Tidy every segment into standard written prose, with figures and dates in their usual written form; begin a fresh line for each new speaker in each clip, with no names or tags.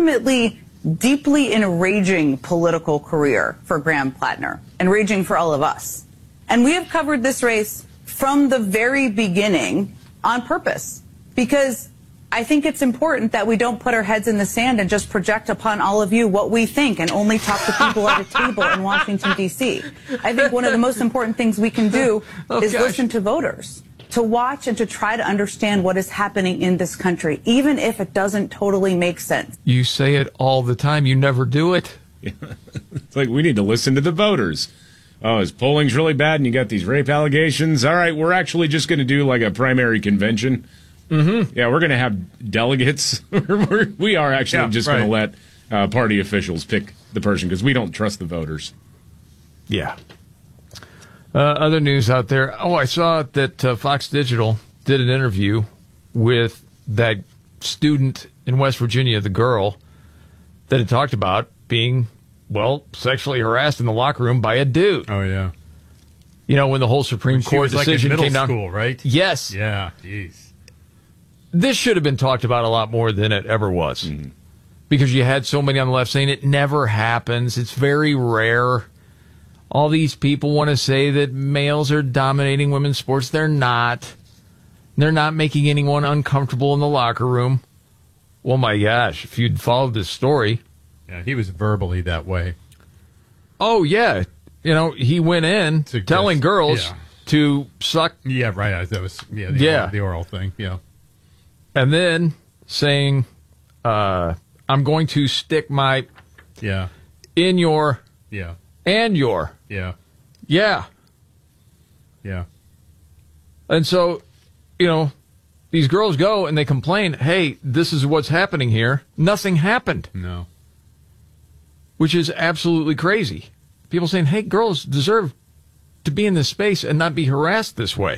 legitimately deeply enraging political career for Graham Plattner, enraging for all of us. And we have covered this race from the very beginning on purpose, because I think it's important that we don't put our heads in the sand and just project upon all of you what we think and only talk to people at a table in Washington, D.C. I think one of the most important things we can do is listen to voters, to watch and to try to understand what is happening in this country, even if it doesn't totally make sense.
You say it all the time. You never do it.
It's like we need to listen to the voters. Oh, his polling's really bad and you got these rape allegations. All right, we're actually just going to do like a primary convention. Mm-hmm. Yeah, we're going to have delegates. We are actually just going to let party officials pick the person because we don't trust the voters.
Yeah. Other news out there. Oh, I saw that Fox Digital did an interview with that student in West Virginia, the girl that had talked about being, well, sexually harassed in the locker room by a dude.
Oh, yeah.
You know, when the whole Supreme Court decision
like in
came down.
middle school, right?
Yes.
Yeah, jeez.
This should have been talked about a lot more than it ever was. Mm-hmm. Because you had so many on the left saying it never happens. It's very rare. All these people want to say that males are dominating women's sports. They're not. They're not making anyone uncomfortable in the locker room. Well, my gosh, if you'd followed this story.
Yeah, he was verbally that way.
Oh, yeah. You know, he went in telling girls to suck.
Yeah, right. That was the oral thing. Yeah.
And then saying, I'm going to stick my in your and your.
Yeah.
Yeah.
Yeah.
And so, you know, these girls go and they complain, hey, this is what's happening here. Nothing happened.
No.
Which is absolutely crazy. People saying, hey, girls deserve to be in this space and not be harassed this way.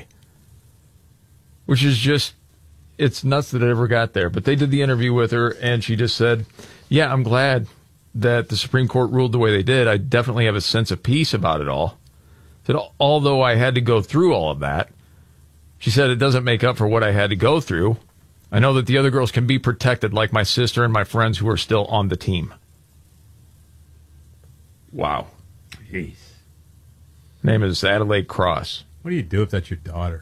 Which is just, it's nuts that it ever got there. But they did the interview with her, and she just said, yeah, I'm glad that the Supreme Court ruled the way they did. I definitely have a sense of peace about it all. That although I had to go through all of that, she said it doesn't make up for what I had to go through. I know that the other girls can be protected like my sister and my friends who are still on the team. Wow.
Jeez.
Name is Adelaide Cross.
What do you do if that's your daughter?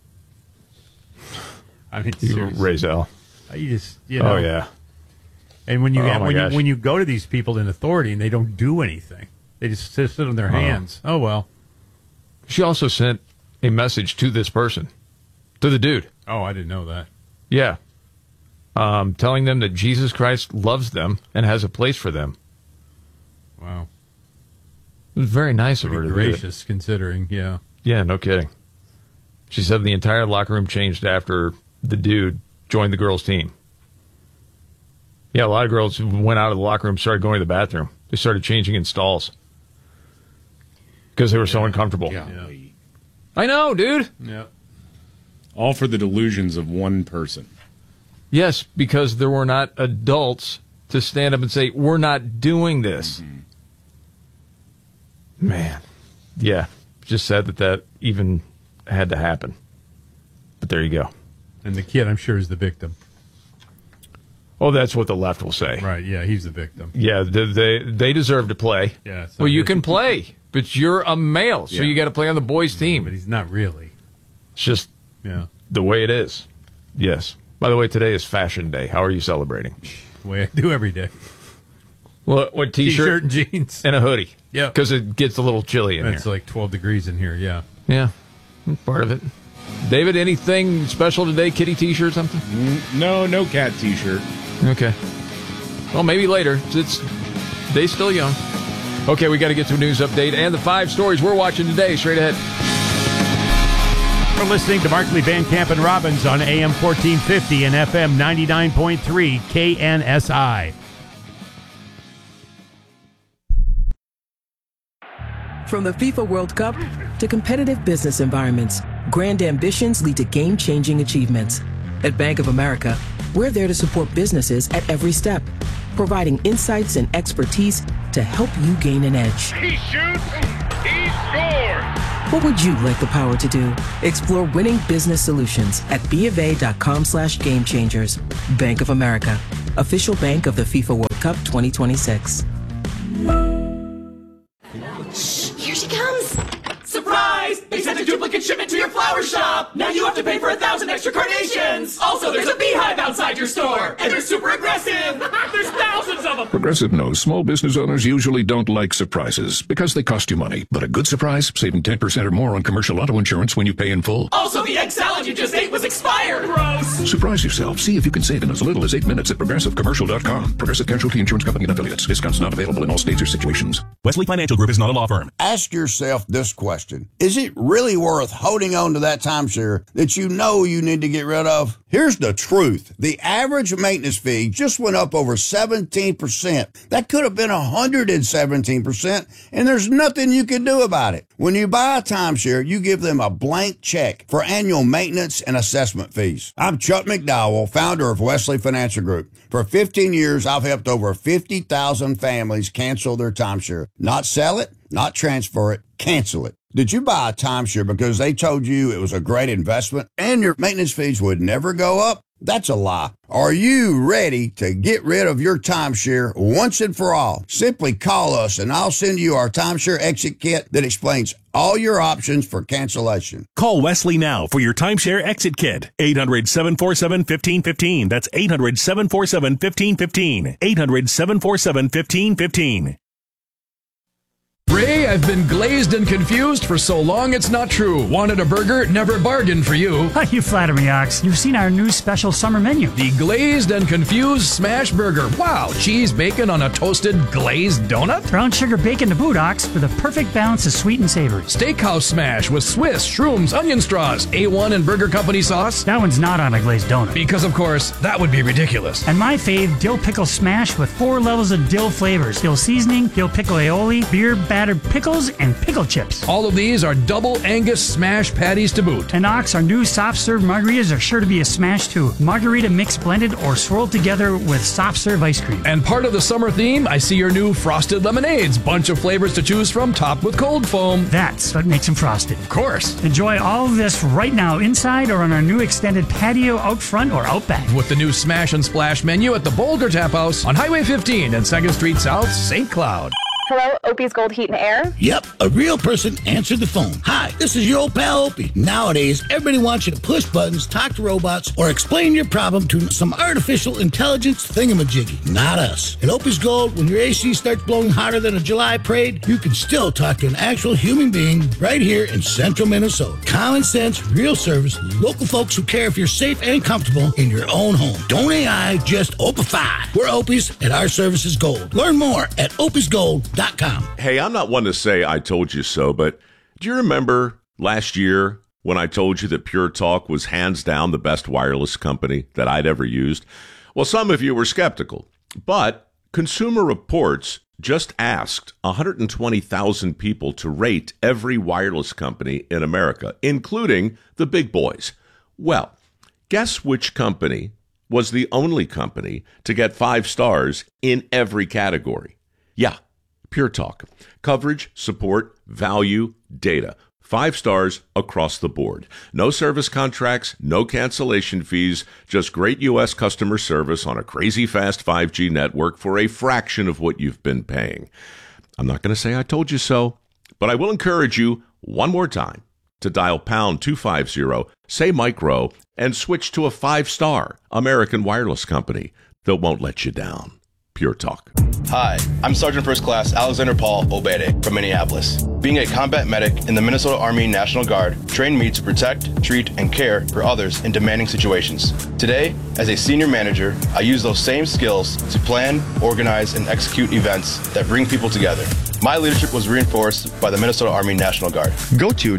I mean,
raise hell.
You just, you know.
Oh, yeah.
And when you go to these people in authority and they don't do anything, they just sit on their hands. Oh, well.
She also sent a message to this person, to the dude.
Oh, I didn't know that.
Yeah. Telling them that Jesus Christ loves them and has a place for them.
Wow.
It was very nice of her to do it.
Gracious, considering, yeah.
Yeah, no kidding. She said the entire locker room changed after the dude joined the girls' team. Yeah, a lot of girls went out of the locker room, started going to the bathroom. They started changing in stalls because they were so uncomfortable.
Yeah.
I know, dude.
Yeah.
All for the delusions of one person.
Yes, because there were not adults to stand up and say, we're not doing this. Mm-hmm. Man. Yeah. Just sad that even had to happen. But there you go.
And the kid, I'm sure, is the victim.
Oh, that's what the left will say.
Right, yeah, he's the victim.
Yeah, they deserve to play.
Yeah.
Well, you can play, but you're a male, so you got to play on the boys' team.
But he's not really.
It's just the way it is. Yes. By the way, today is Fashion Day. How are you celebrating?
The way I do every day.
What T-shirt
and jeans.
And a hoodie.
Yeah.
Because it gets a little chilly in here.
It's like 12 degrees in here, yeah.
Yeah, part of it. David, anything special today? Kitty T-shirt, something?
No cat T-shirt.
Okay. Well, maybe later. They's still young. Okay, we got to get to a news update and the 5 stories we're watching today. Straight ahead.
We're listening to Markley, Van Camp, and Robbins on AM 1450 and FM 99.3 KNSI.
From the FIFA World Cup to competitive business environments, grand ambitions lead to game-changing achievements. At Bank of America, we're there to support businesses at every step, providing insights and expertise to help you gain an edge.
He shoots, he scores!
What would you like the power to do? Explore winning business solutions at BofA.com/gamechangers. Bank of America, official bank of the FIFA World Cup 2026.
Here she comes! Surprise! They sent a duplicate shipment to your flower shop! Now you have to pay for 1,000 extra carnations! Also, there's a beehive outside your store! And they're super aggressive! There's thousands of them!
Progressive knows small business owners usually don't like surprises because they cost you money. But a good surprise? Saving 10% or more on commercial auto insurance when you pay in full.
Also, the egg salad you just ate was expired! Gross!
Surprise yourself. See if you can save in as little as 8 minutes at ProgressiveCommercial.com. Progressive Casualty Insurance Company and Affiliates. Discounts not available in all states or situations.
Wesley Financial Group is not a law firm.
Ask yourself this question. Is it really worth holding on to that timeshare that you know you need to get rid of? Here's the truth. The average maintenance fee just went up over 17%. That could have been 117%, and there's nothing you can do about it. When you buy a timeshare, you give them a blank check for annual maintenance and assessment fees. I'm Chuck McDowell, founder of Wesley Financial Group. For 15 years, I've helped over 50,000 families cancel their timeshare. Not sell it, not transfer it, cancel it. Did you buy a timeshare because they told you it was a great investment and your maintenance fees would never go up? That's a lie. Are you ready to get rid of your timeshare once and for all? Simply call us and I'll send you our timeshare exit kit that explains all your options for cancellation.
Call Wesley now for your timeshare exit kit. 800-747-1515. That's 800-747-1515. 800-747-1515.
Ray, I've been glazed and confused for so long it's not true. Wanted a burger? Never bargained for you.
You flatter me, Ox. You've seen our new special summer menu.
The Glazed and Confused Smash Burger. Wow, cheese, bacon on a toasted glazed donut?
Brown sugar bacon to boot, Ox, with a perfect balance of sweet and savory.
Steakhouse Smash with Swiss, shrooms, onion straws, A1 and Burger Company sauce?
That one's not on a glazed donut.
Because, of course, that would be ridiculous.
And my fave, Dill Pickle Smash with 4 levels of dill flavors. Dill seasoning, dill pickle aioli, beer battered pickles, and pickle chips.
All of these are double Angus smash patties to boot.
And Ox, our new soft serve margaritas are sure to be a smash too. Margarita mixed blended or swirled together with soft serve ice cream.
And part of the summer theme, I see your new frosted lemonades. Bunch of flavors to choose from, topped with cold foam.
That's what makes them frosted.
Of course.
Enjoy all of this right now inside or on our new extended patio out front or out back.
With the new Smash and Splash menu at the Boulder Tap House on Highway 15 and 2nd Street South, St. Cloud.
Hello, Opie's Gold Heat and Air?
Yep, a real person answered the phone. Hi, this is your old pal Opie. Nowadays, everybody wants you to push buttons, talk to robots, or explain your problem to some artificial intelligence thingamajiggy. Not us. At Opie's Gold, when your AC starts blowing hotter than a July parade, you can still talk to an actual human being right here in central Minnesota. Common sense, real service, local folks who care if you're safe and comfortable in your own home. Don't AI, just Opify. We're Opie's and our service is gold. Learn more at opiesgold.com.
Hey, I'm not one to say I told you so, but do you remember last year when I told you that Pure Talk was hands down the best wireless company that I'd ever used? Well, some of you were skeptical, but Consumer Reports just asked 120,000 people to rate every wireless company in America, including the big boys. Well, guess which company was the only company to get 5 stars in every category? Yeah. Pure Talk. Coverage, support, value, data. 5 stars across the board. No service contracts, no cancellation fees, just great U.S. customer service on a crazy fast 5G network for a fraction of what you've been paying. I'm not going to say I told you so, but I will encourage you one more time to dial pound 250, say micro, and switch to a 5-star American wireless company that won't let you down. Pure Talk.
Hi, I'm Sergeant First Class Alexander Paul Obede from Minneapolis. Being a combat medic in the Minnesota Army National Guard trained me to protect, treat, and care for others in demanding situations. Today, as a senior manager, I use those same skills to plan, organize, and execute events that bring people together. My leadership was reinforced by the Minnesota Army National Guard.
Go to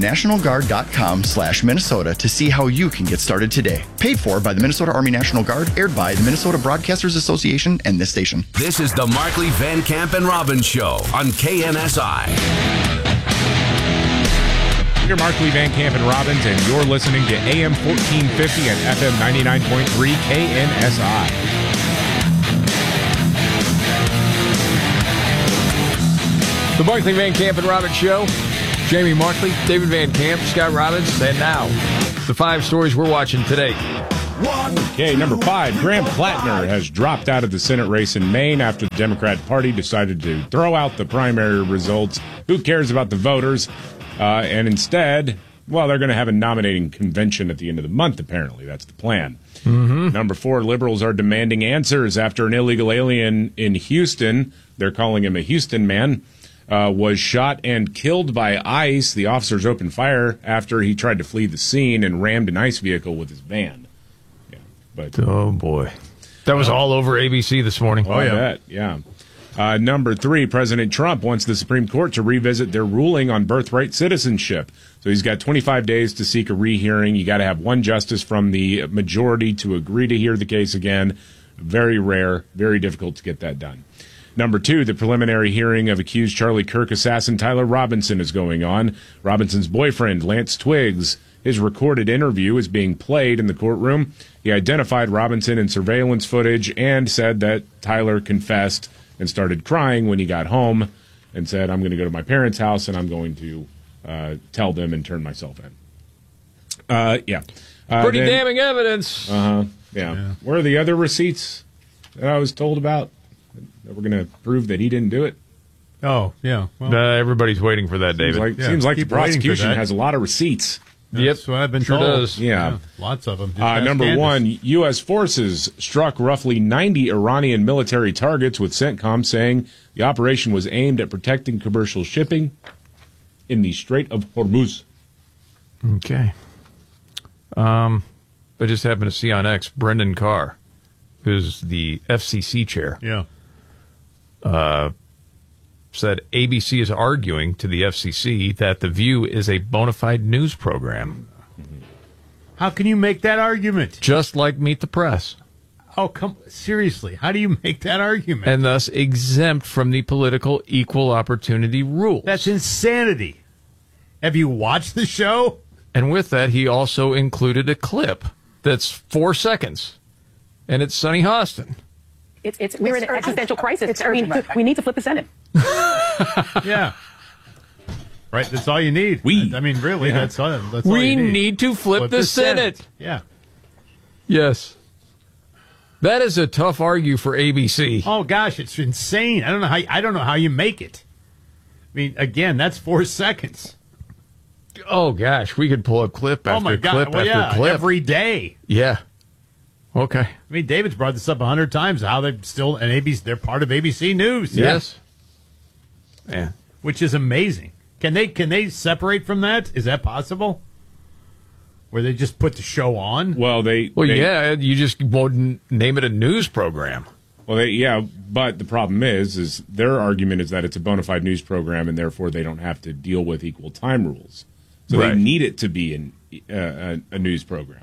nationalguard.com/Minnesota to see how you can get started today. Paid for by the Minnesota Army National Guard, aired by the Minnesota Broadcasters Association and this station.
This is the Markley, Van Camp, and Robbins Show on KNSI.
You're Markley, Van Camp, and Robbins, and you're listening to AM 1450 and FM 99.3 KNSI.
The Markley, Van Camp, and Robbins Show. Jamie Markley, David Van Camp, Scott Robbins, and now the 5 stories we're watching today.
1.
Okay, number 5. Graham Plattner has dropped out of the Senate race in Maine after the Democrat Party decided to throw out the primary results. Who cares about the voters? And instead, well, they're going to have a nominating convention at the end of the month, apparently. That's the plan.
Mm-hmm.
Number 4, liberals are demanding answers after an illegal alien in Houston, they're calling him a Houston man, was shot and killed by ICE. The officers opened fire after he tried to flee the scene and rammed an ICE vehicle with his van. Yeah, but
oh, boy. That was all over ABC this morning.
Oh, yeah. I bet, yeah. Number 3, President Trump wants the Supreme Court to revisit their ruling on birthright citizenship. So he's got 25 days to seek a rehearing. You got to have one justice from the majority to agree to hear the case again. Very rare, very difficult to get that done. Number 2, the preliminary hearing of accused Charlie Kirk assassin Tyler Robinson is going on. Robinson's boyfriend, Lance Twiggs, his recorded interview is being played in the courtroom. He identified Robinson in surveillance footage and said that Tyler confessed and started crying when he got home and said, I'm going to go to my parents' house and I'm going to tell them and turn myself in. Yeah.
Pretty damning evidence.
Yeah. Where are the other receipts that I was told about that we're going to prove that he didn't do it?
Oh, yeah.
Well, everybody's waiting for that, David.
Seems like the prosecution has a lot of receipts.
That's what I've been told.
Does.
Yeah.
Lots of them.
Number 1, U.S. forces struck roughly 90 Iranian military targets, with CENTCOM saying the operation was aimed at protecting commercial shipping in the Strait of Hormuz.
Okay. I just happened to see on X Brendan Carr, who's the FCC chair.
Yeah.
Said ABC is arguing to the FCC that The View is a bona fide news program.
How can you make that argument?
Just like Meet the Press.
Oh, seriously, how do you make that argument?
And thus exempt from the political equal opportunity rules.
That's insanity. Have you watched the show?
And with that, he also included a clip that's 4 seconds. And it's Sonny Hostin.
We're in an existential crisis. We need to flip the Senate.
Yeah. Right, that's all you need. Really, that's all
we
you need.
need to flip the Senate.
Yeah.
Yes. That is a tough argue for ABC.
Oh gosh, it's insane. I don't know how you make it. I mean, again, that's 4 seconds.
Oh gosh, we could pull up clip after clip after clip
every day.
Yeah. Okay.
I mean, David's brought this up 100 times. How they're still they're part of ABC News.
Yes. Yeah.
Which is amazing. Can they separate from that? Is that possible? Where they just put the show on?
Well,
yeah, you just won't name it a news program.
Well, but the problem is their argument is that it's a bona fide news program, and therefore they don't have to deal with equal time rules. So They need it to be a news program.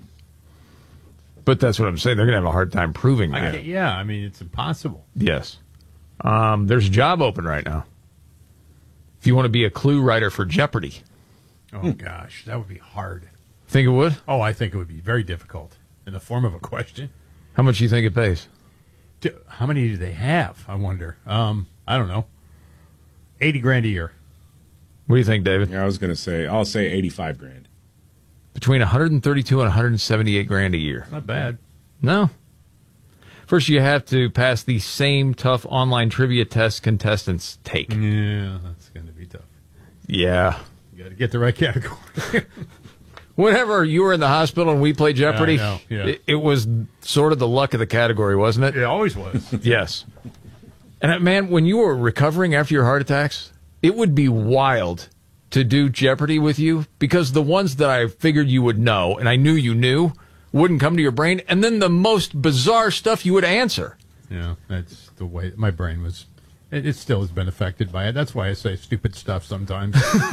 But that's what I'm saying. They're going to have a hard time proving that.
I mean, it's impossible.
Yes. There's a job open right now. If you want to be a clue writer for Jeopardy.
Oh, gosh, that would be hard.
Think it would?
Oh, I think it would be very difficult in the form of a question.
How much do you think it pays?
How many do they have, I wonder? I don't know. $80,000 a year.
What do you think, David?
Yeah, I'll say $85,000.
Between $132 and $178,000 a year.
Not bad.
No. First, you have to pass the same tough online trivia test contestants take.
Yeah, that's going to be tough.
Yeah.
You got to get the right category.
Whenever you were in the hospital and we played Jeopardy,
it
was sort of the luck of the category, wasn't it?
It always was.
Yes. And man, when you were recovering after your heart attacks, it would be wild to do Jeopardy with you, because the ones that I figured you would know, and I knew you knew, wouldn't come to your brain, and then the most bizarre stuff you would answer.
Yeah, that's the way my brain was. It still has been affected by it. That's why I say stupid stuff sometimes.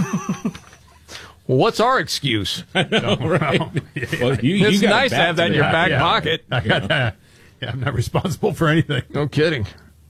Well, what's our excuse?
I know, right?
Well, it's nice to have that in your back pocket.
I'm not responsible for anything.
No kidding.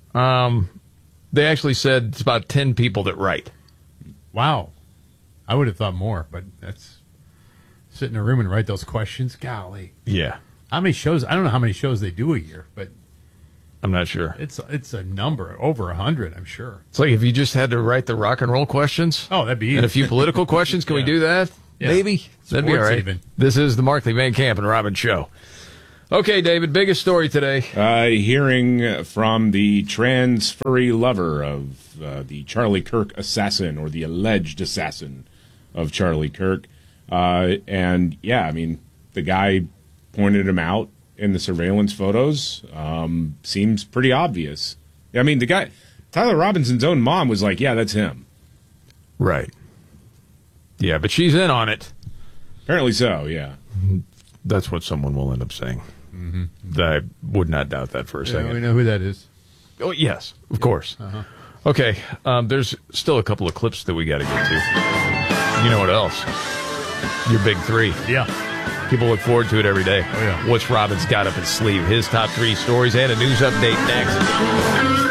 They actually said it's about 10 people that write.
Wow. I would have thought more, but that's sit in a room and write those questions. Golly.
Yeah.
How many shows? I don't know how many shows they do a year, but
I'm not sure.
It's a number over 100, I'm sure.
It's like if you just had to write the rock and roll questions.
Oh, that'd be easy.
And a few political questions. Can we do that? Yeah. Maybe. That'd be all right.
Even.
This is the Markley, Van Camp, and Robbins Show. Okay, David, biggest story today.
Hearing from the trans furry lover of the Charlie Kirk assassin, or the alleged assassin of Charlie Kirk. And, yeah, I mean, the guy pointed him out in the surveillance photos. Seems pretty obvious. I mean, the guy, Tyler Robinson's own mom was like, yeah, that's him.
Right. Yeah, but she's in on it.
Apparently so, yeah.
That's what someone will end up saying. Mm-hmm. I would not doubt that for a second.
We know who that is.
Oh, yes, of course. Uh-huh. Okay, there's still a couple of clips that we got to get to. You know what else? Your big three.
Yeah.
People look forward to it every day.
Oh, yeah.
What's Robin's got up his sleeve? His top three stories and a news update next.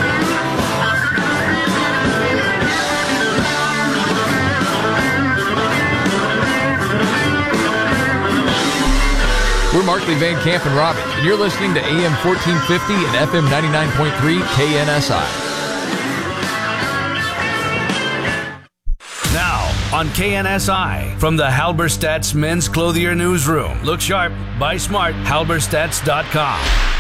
We're Markley, Van Camp, and Robbins, and you're listening to AM 1450 and FM 99.3 KNSI.
Now, on KNSI, from the Halberstadt's Men's Clothier Newsroom. Look sharp, buy smart, halberstadts.com.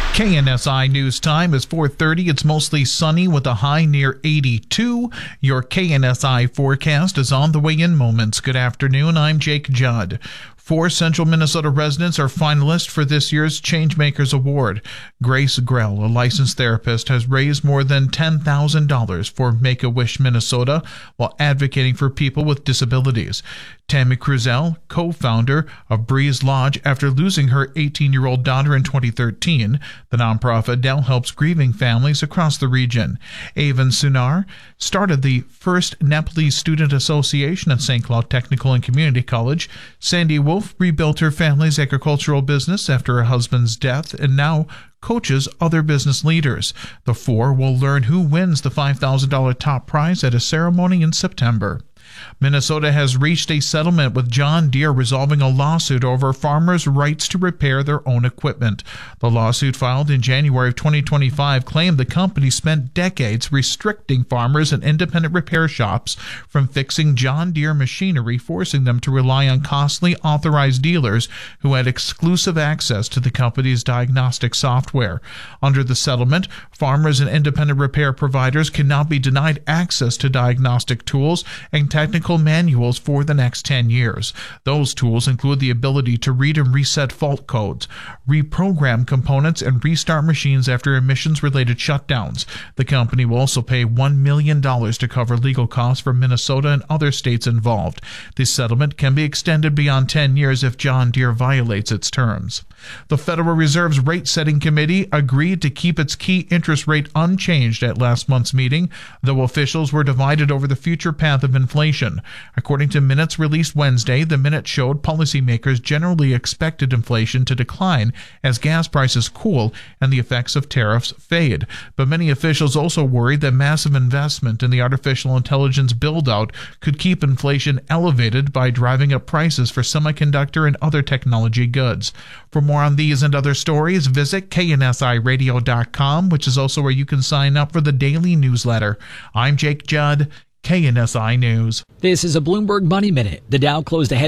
KNSI News Time is 4:30. It's mostly sunny with a high near 82. Your KNSI forecast is on the way in moments. Good afternoon. I'm Jake Judd. 4 Central Minnesota residents are finalists for this year's Changemakers Award. Grace Grell, a licensed therapist, has raised more than $10,000 for Make-A-Wish Minnesota while advocating for people with disabilities. Tammy Cruzel, co-founder of Breeze Lodge after losing her 18-year-old daughter in 2013. The nonprofit now helps grieving families across the region. Avon Sunar started the first Nepalese Student Association at St. Cloud Technical and Community College. Sandy Wolf rebuilt her family's agricultural business after her husband's death and now coaches other business leaders. The 4 will learn who wins the $5,000 top prize at a ceremony in September. Minnesota has reached a settlement with John Deere resolving a lawsuit over farmers' rights to repair their own equipment. The lawsuit filed in January of 2025 claimed the company spent decades restricting farmers and independent repair shops from fixing John Deere machinery, forcing them to rely on costly authorized dealers who had exclusive access to the company's diagnostic software. Under the settlement, farmers and independent repair providers can now be denied access to diagnostic tools and technical manuals for the next 10 years. Those tools include the ability to read and reset fault codes, reprogram components, and restart machines after emissions-related shutdowns. The company will also pay $1 million to cover legal costs for Minnesota and other states involved. This settlement can be extended beyond 10 years if John Deere violates its terms. The Federal Reserve's rate-setting committee agreed to keep its key interest rate unchanged at last month's meeting, though officials were divided over the future path of inflation. According to minutes released Wednesday, the minute showed policymakers generally expected inflation to decline as gas prices cool and the effects of tariffs fade. But many officials also worried that massive investment in the artificial intelligence build-out could keep inflation elevated by driving up prices for semiconductor and other technology goods. For more on these and other stories, visit KNSIRadio.com, which is also where you can sign up for the daily newsletter. I'm Jake Judd, KNSI News.
This is a Bloomberg Money Minute. The Dow closed ahead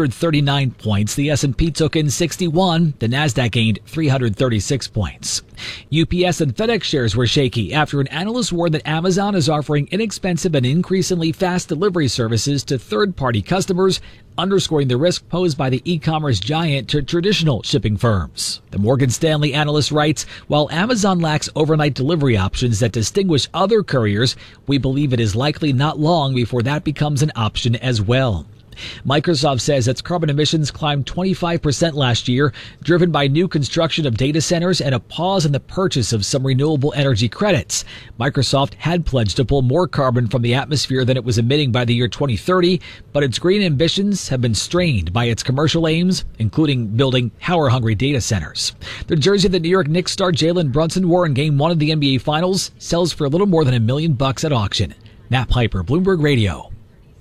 139 points. The S&P took in 61. The Nasdaq gained 336 points. UPS and FedEx shares were shaky after an analyst warned that Amazon is offering inexpensive and increasingly fast delivery services to third-party customers, underscoring the risk posed by the e-commerce giant to traditional shipping firms. The Morgan Stanley analyst writes, while Amazon lacks overnight delivery options that distinguish other couriers, we believe it is likely not long before that becomes an option as well. Microsoft says its carbon emissions climbed 25% last year, driven by new construction of data centers and a pause in the purchase of some renewable energy credits. Microsoft had pledged to pull more carbon from the atmosphere than it was emitting by the year 2030, but its green ambitions have been strained by its commercial aims, including building power-hungry data centers. The jersey that New York Knicks star Jalen Brunson wore in Game 1 of the NBA Finals sells for a little more than $1 million at auction. Nat Piper, Bloomberg Radio.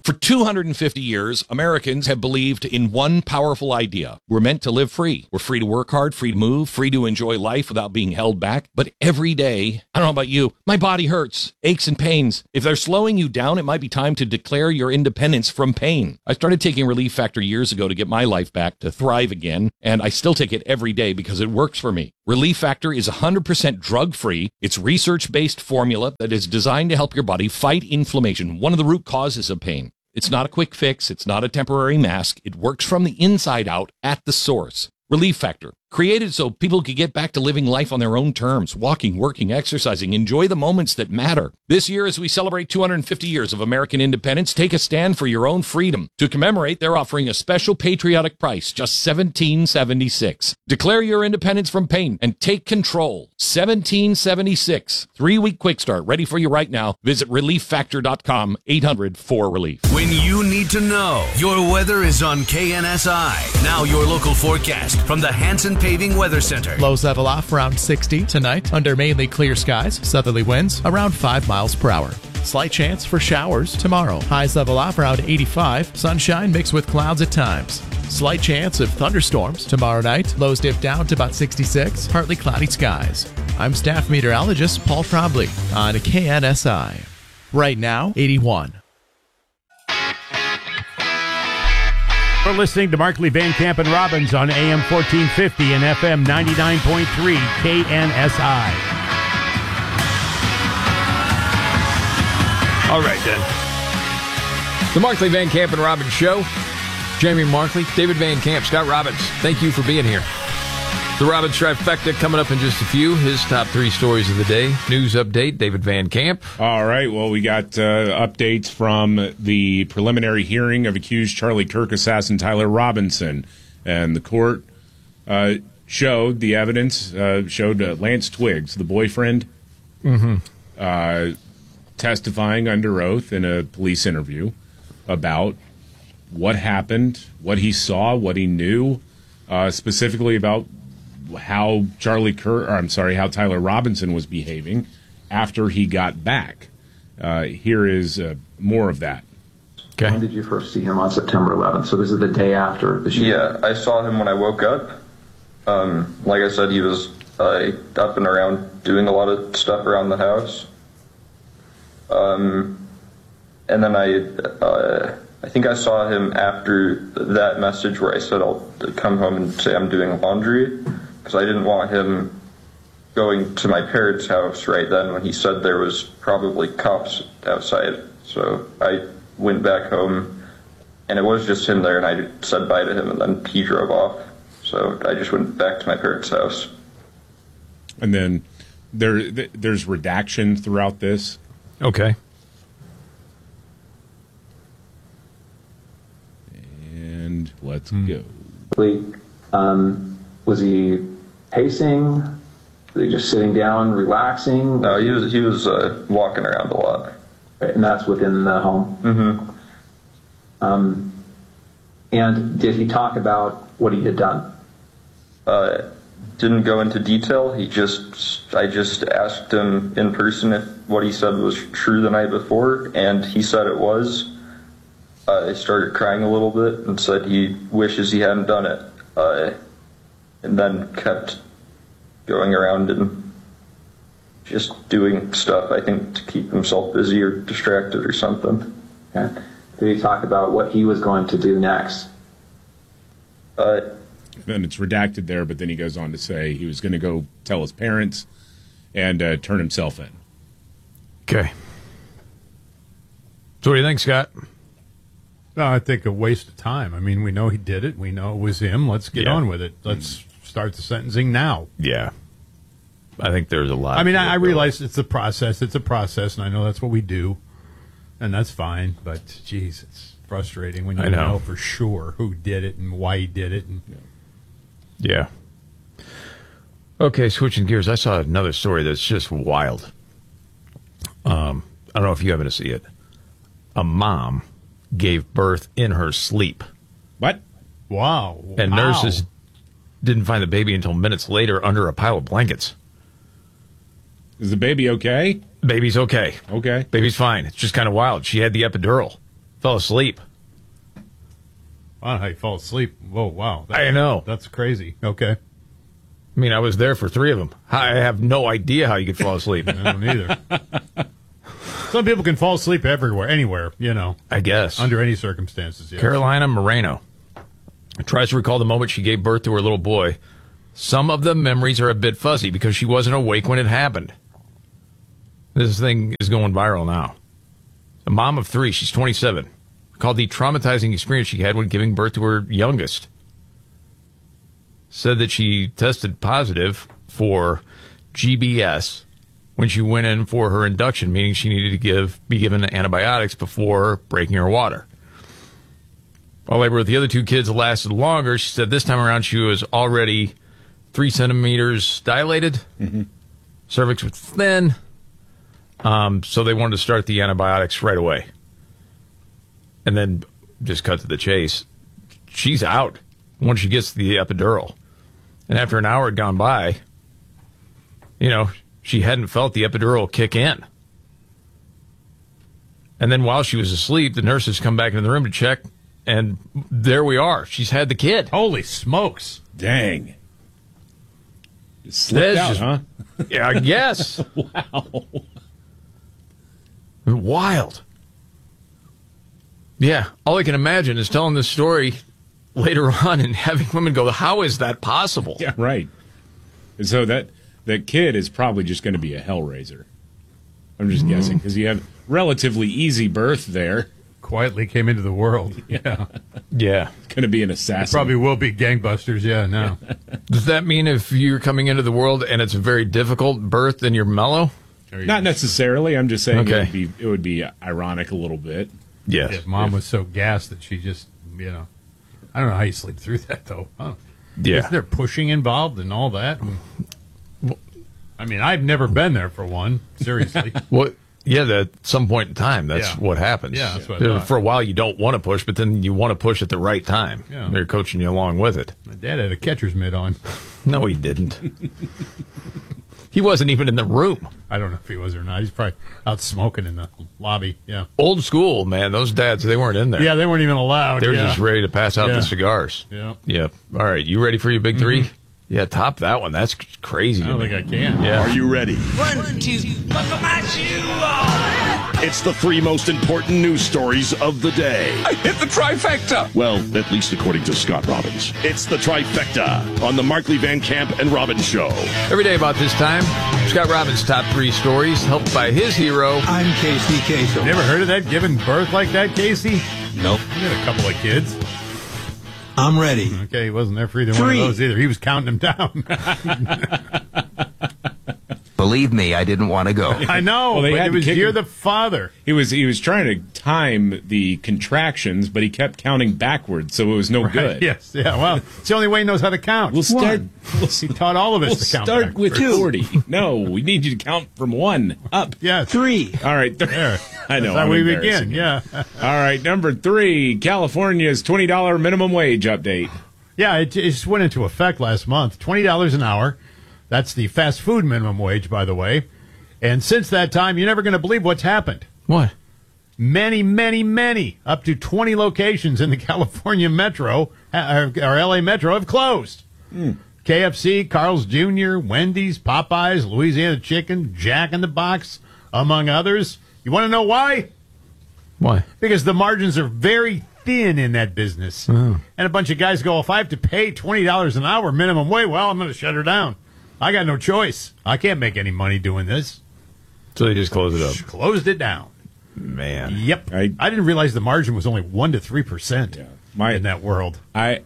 For 250 years, Americans have believed in one powerful idea. We're meant to live free. We're free to work hard, free to move, free to enjoy life without being held back. But every day, I don't know about you, my body hurts, aches and pains. If they're slowing you down, it might be time to declare your independence from pain. I started taking Relief Factor years ago to get my life back, to thrive again, and I still take it every day because it works for me. Relief Factor is 100% drug-free. It's research-based formula that is designed to help your body fight inflammation, one of the root causes of pain. It's not a quick fix. It's not a temporary mask. It works from the inside out at the source. Relief Factor, created so people could get back to living life on their own terms, walking, working, exercising, enjoy the moments that matter. This year, as we celebrate 250 years of American independence, take a stand for your own freedom. To commemorate, they're offering a special patriotic price, just $17.76. Declare your independence from pain and take control. $17.76. 3-week quick start, ready for you right now. Visit ReliefFactor.com, 800-4RELIEF.
When you need to know, your weather is on KNSI. Now your local forecast from the Hanson Paving Weather Center.
Lows level off around 60 tonight under mainly clear skies. Southerly winds around 5 miles per hour. Slight chance for showers tomorrow. Highs level off around 85. Sunshine mixed with clouds at times. Slight chance of thunderstorms tomorrow night. Lows dip down to about 66. Partly cloudy skies. I'm staff meteorologist Paul Trombley on KNSI. Right now, 81.
We're listening to Markley, Van Camp, and Robbins on AM 1450 and FM 99.3 KNSI.
All right, then. The Markley, Van Camp, and Robbins Show. Jamie Markley, David Van Camp, Scott Robbins. Thank you for being here. The Robbins Trifecta coming up in just a few. His top 3 stories of the day. News update, David Van Camp.
All right. Well, we got updates from the preliminary hearing of accused Charlie Kirk assassin Tyler Robinson. And the court showed the evidence, showed Lance Twiggs, the boyfriend, testifying under oath in a police interview about what happened, what he saw, what he knew, specifically about how how Tyler Robinson was behaving after he got back. Here is more of that.
Okay. When did you first see him on September 11th? So this is the day after the shooting?
Yeah, I saw him when I woke up. Like I said, he was up and around doing a lot of stuff around the house. And then I think I saw him after that message where I said I'll come home and say I'm doing laundry, because I didn't want him going to my parents' house right then when he said there was probably cops outside. So I went back home, and it was just him there, and I said bye to him, and then he drove off. So I just went back to my parents' house.
And then there's redaction throughout this.
Okay.
And let's go.
Was he pacing? Was he just sitting down, relaxing?
No, he was walking around a lot.
Right, and that's within the home? Mm-hmm. And did he talk about what he had done?
Didn't go into detail. I just asked him in person if what he said was true the night before, and he said it was. I started crying a little bit and said he wishes he hadn't done it, and then kept going around and just doing stuff, I think, to keep himself busy or distracted or something.
Okay. Did he talk about what he was going to do next?
And it's redacted there, but then he goes on to say he was going to go tell his parents and turn himself in.
Okay. So what do you think, Scott?
No, I think a waste of time. I mean, we know he did it. We know it was him. Let's get on with it. Let's start the sentencing now.
Yeah. I think there's a lot.
I mean, I realize it's a process. It's a process, and I know that's what we do, and that's fine. But, geez, it's frustrating when you know for sure who did it and why he did it. And,
yeah. Okay, switching gears. I saw another story that's just wild. I don't know if you happen to see it. A mom gave birth in her sleep.
What?
Wow.
And nurses didn't find the baby until minutes later under a pile of blankets.
Is the baby okay?
Baby's okay.
Okay.
Baby's fine. It's just kind of wild. She had the epidural. Fell asleep.
I don't know how you fall asleep. Whoa, wow.
I know.
That's crazy. Okay.
I mean, I was there for 3 of them. I have no idea how you could fall asleep.
I don't either. Some people can fall asleep everywhere, anywhere,
I guess.
Under any circumstances, yes.
Carolina Moreno tries to recall the moment she gave birth to her little boy. Some of the memories are a bit fuzzy because she wasn't awake when it happened. This thing is going viral now. A mom of 3, she's 27, called the traumatizing experience she had when giving birth to her youngest. Said that she tested positive for GBS when she went in for her induction, meaning she needed to be given antibiotics before breaking her water. While labor with the other 2 kids lasted longer, she said this time around she was already 3 centimeters dilated. Mm-hmm. Cervix was thin. So they wanted to start the antibiotics right away. And then just cut to the chase. She's out once she gets the epidural. And after an hour had gone by, she hadn't felt the epidural kick in. And then while she was asleep, the nurses come back into the room to check, and there we are. She's had the kid.
Holy smokes.
Dang. It slipped out, huh?
Yeah, I guess.
Wow.
Wild. Yeah, all I can imagine is telling this story later on and having women go, how is that possible?
Yeah, right. And so that kid is probably just going to be a hellraiser. I'm just guessing, because you have relatively easy birth there.
Quietly came into the world.
Yeah.
Yeah.
Going to be an assassin.
It probably will be gangbusters, no.
Does that mean if you're coming into the world and it's a very difficult birth, then you're mellow?
Not necessarily. I'm just saying
Okay.
it would be ironic a little bit.
Yes.
Yeah, Mom was so gassed that she just, I don't know how you sleep through that, though. Huh?
Yeah.
Isn't there pushing involved and all that? I mean, I've never been there for one, seriously.
Well, yeah, at some point in time, that's what happens.
Yeah, that's what I thought.
For a while, you don't want to push, but then you want to push at the right time.
Yeah.
They're coaching you along with it.
My dad had a catcher's mitt on.
No, he didn't. He wasn't even in the room.
I don't know if he was or not. He's probably out smoking in the lobby. Yeah.
Old school, man. Those dads, they weren't in there.
Yeah, they weren't even allowed.
They were just ready to pass out the cigars.
Yeah.
Yeah. All right. You ready for your big 3? Yeah, top that one. That's crazy.
I don't think I can.
Yeah.
Are you ready?
1, 2, buckle my shoe on.
It's the 3 most important news stories of the day.
I hit the trifecta.
Well, at least according to Scott Robbins. It's the trifecta on the Markley Van Camp and Robbins Show.
Every day about this time, Scott Robbins' top 3 stories, helped by his hero.
I'm Casey Kasem.
Never heard of that? Giving birth like that, Casey?
Nope.
He had a couple of kids.
I'm ready.
Okay, he wasn't there for either one of those either. He was counting them down.
Believe me, I didn't want to go.
I know, but it was you're the father.
He was trying to time the contractions, but he kept counting backwards, so it was no good.
Yes, yeah. Well, it's the only way he knows how to count.
We'll start.
He taught all of us to count.
Start with
backwards.
40. No, we need you to count from 1 up.
Yeah,
3.
All right,
there.
I know.
That's how we begin.
embarrassing you.
Yeah.
All right, number 3, California's $20 minimum wage update.
Yeah, it just went into effect last month. $20 an hour. That's the fast food minimum wage, by the way. And since that time, you're never going to believe what's happened.
What?
Many, many, many, up to 20 locations in the California Metro, or LA Metro, have closed. KFC, Carl's Jr., Wendy's, Popeyes, Louisiana Chicken, Jack in the Box, among others. You want to know why?
Why?
Because the margins are very thin in that business.
Oh.
And a bunch of guys go, if I have to pay $20 an hour minimum wage, well, I'm going to shut her down. I got no choice. I can't make any money doing this.
So they just closed it up.
Closed it down.
Man.
Yep. I didn't realize the margin was only 1 to 3% in that world.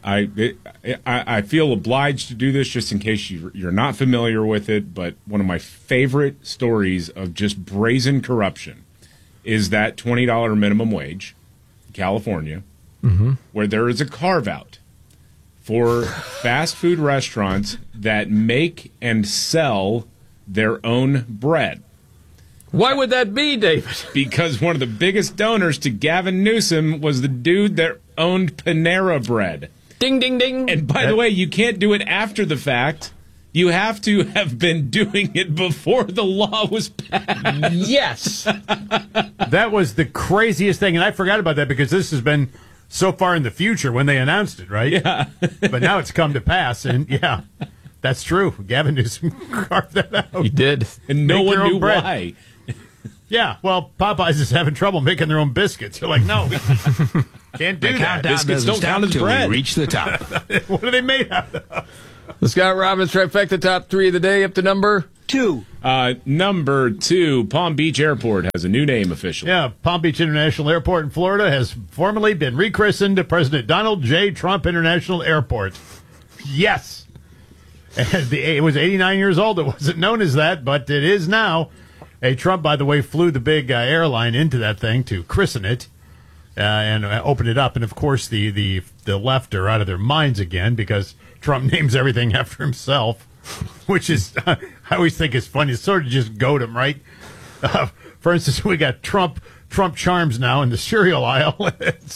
I feel obliged to do this just in case you're not familiar with it, but one of my favorite stories of just brazen corruption is that $20 minimum wage in California, where there is a carve-out for fast food restaurants that make and sell their own bread.
Why would that be, David?
Because one of the biggest donors to Gavin Newsom was the dude that owned Panera Bread.
Ding, ding, ding.
And by the way, you can't do it after the fact. You have to have been doing it before the law was passed.
Yes.
That was the craziest thing, and I forgot about that because this has been so far in the future when they announced it, right?
Yeah.
But now it's come to pass, and yeah, that's true. Gavin Newsom carved that out.
He did.
And no one knew why.
Yeah, well, Popeyes is having trouble making their own biscuits. They're like, no, can't do that.
Biscuits don't count as bread.
Reach the top.
What are they made out of?
The Scott Robbins Trifecta top 3 of the day up to number 2.
Number 2, Palm Beach Airport has a new name officially.
Yeah, Palm Beach International Airport in Florida has formally been rechristened to President Donald J. Trump International Airport. Yes. And it was 89 years old. It wasn't known as that, but it is now. Trump, by the way, flew the big airline into that thing to christen it and open it up. And, of course, the left are out of their minds again because Trump names everything after himself, which is, I always think is funny. It's sort of just goat him, right? For instance, we got Trump Charms now in the cereal aisle.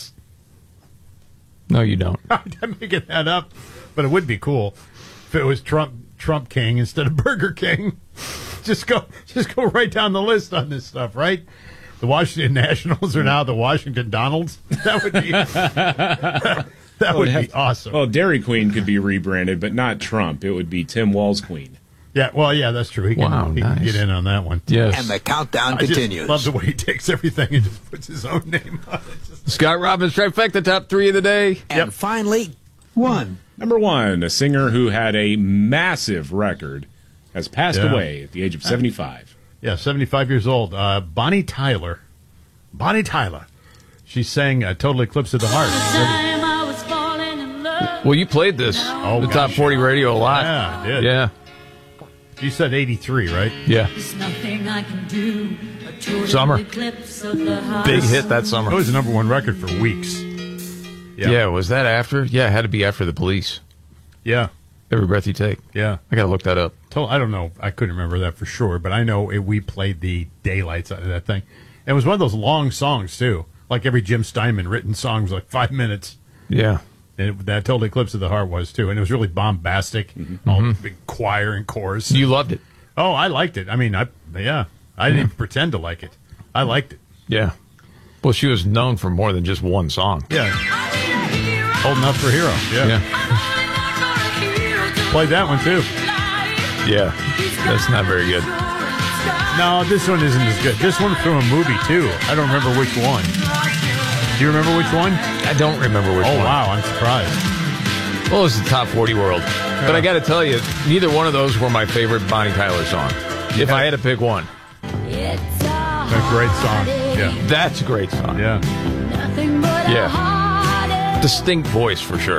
No, you don't.
I'm making that up, but it would be cool if it was Trump King instead of Burger King. Just go right down the list on this stuff, right? The Washington Nationals are now the Washington Donalds. That would be that would be awesome.
Well, Dairy Queen could be rebranded, but not Trump. It would be Tim Walz Queen.
Yeah, well, yeah, that's true. He can get in on that one.
Yes.
And the countdown continues.
I just love the way he takes everything and just puts his own name on it.
Scott Robbins Trifecta top 3 of the day.
And finally, 1.
Number 1, a singer who had a massive record has passed away at the age of 75.
Yeah, 75 years old. Bonnie Tyler. Bonnie Tyler. She sang Total Eclipse of the Heart.
Well, you played this the Top 40 radio a lot.
Yeah, I did.
Yeah.
You said 83, right?
Yeah. Summer. Big hit that summer.
It was the number 1 record for weeks.
Yeah, was that after? Yeah, it had to be after The Police.
Yeah.
Every Breath You Take.
Yeah.
I got to look that up.
I don't know. I couldn't remember that for sure, but I know we played the daylights out of that thing. And it was one of those long songs, too. Like every Jim Steinman written song was like 5 minutes.
Yeah.
And that Total Eclipse of the Heart was, too. And it was really bombastic. All the big choir and chorus.
You loved it.
Oh, I liked it. I mean, I didn't even pretend to like it. I liked it.
Yeah. Well, she was known for more than just one song.
Yeah. Holding Up for a Hero. Yeah. Played that one, too.
Yeah. That's not very good.
No, this one isn't as good. This one's from a movie, too. I don't remember which one. Do you remember which one?
I don't remember which one.
Oh, wow. I'm surprised.
Well, it's the Top 40 world. Yeah. But I got to tell you, neither one of those were my favorite Bonnie Tyler song. If I had to pick one.
That's a great song. Yeah.
That's a great song.
Yeah.
Yeah. Distinct voice, for sure.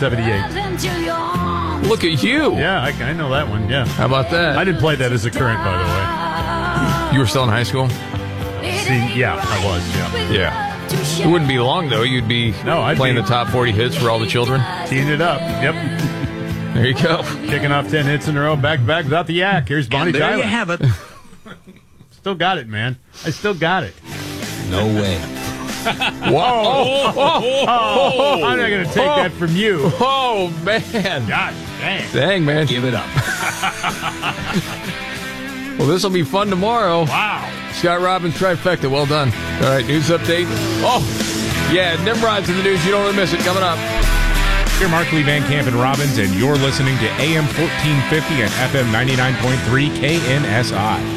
1978.
Look at you.
Yeah, I know that one. Yeah.
How about that?
I didn't play that as a current, by the way.
You were still in high school?
Yeah, I was. Yeah.
Yeah. It wouldn't be long, though. You'd be playing the top 40 hits for all the children.
Teeing it up. Yep.
There you go.
Kicking off 10 hits in a row, back to back without the yak. Here's Bonnie Tyler.
There you have it.
Still got it, man. I still got it.
No way.
Whoa.
I'm not going to take that from you.
Oh, man.
God dang.
Dang, man.
Give it up.
Well, this will be fun tomorrow.
Wow.
Scott Robbins Trifecta. Well done. All right, news update. Oh, yeah, Nimrod's in the news. You don't want to miss it. Coming up.
Here, Markley, Van Camp, and Robbins, and you're listening to AM 1450 and FM 99.3 KNSI.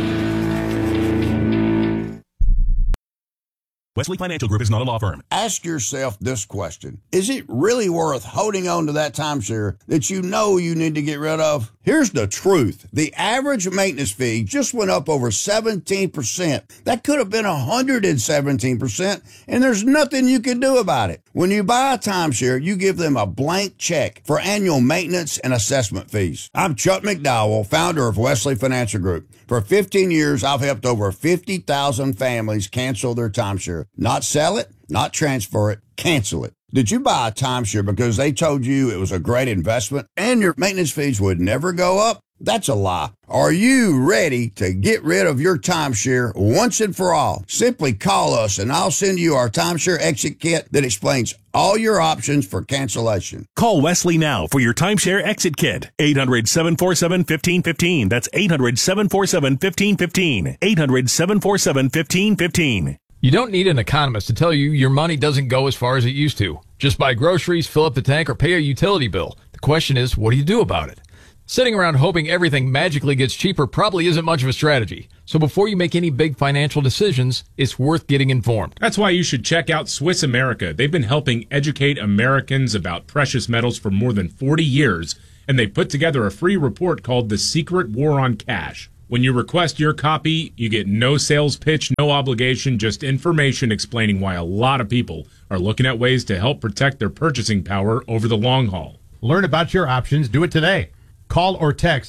Wesley Financial Group is not a law firm.
Ask yourself this question. Is it really worth holding on to that timeshare that you know you need to get rid of? Here's the truth. The average maintenance fee just went up over 17%. That could have been 117%, and there's nothing you can do about it. When you buy a timeshare, you give them a blank check for annual maintenance and assessment fees. I'm Chuck McDowell, founder of Wesley Financial Group. For 15 years, I've helped over 50,000 families cancel their timeshare. Not sell it, not transfer it, cancel it. Did you buy a timeshare because they told you it was a great investment and your maintenance fees would never go up?
That's a lie. Are you ready to get rid of your timeshare once and for all? Simply call us and I'll send you our timeshare exit kit that explains all your options for cancellation.
Call Wesley now for your timeshare exit kit. 800-747-1515. That's 800-747-1515. 800-747-1515.
You don't need an economist to tell you your money doesn't go as far as it used to. Just buy groceries, fill up the tank, or pay a utility bill. The question is, what do you do about it? Sitting around hoping everything magically gets cheaper probably isn't much of a strategy. So before you make any big financial decisions, it's worth getting informed.
That's why you should check out Swiss America. They've been helping educate Americans about precious metals for more than 40 years, and they put together a free report called The Secret War on Cash. When you request your copy, you get no sales pitch, no obligation, just information explaining why a lot of people are looking at ways to help protect their purchasing power over the long haul.
Learn about your options. Do it today. Call or text